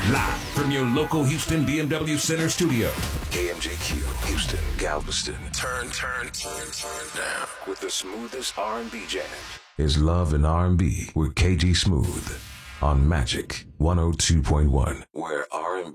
Live from your local Houston BMW Center studio. KMJQ, Houston, Galveston. Turn down. With the smoothest R&B jam. Is Love and R&B with KG Smooth on Magic 102.1, where R&B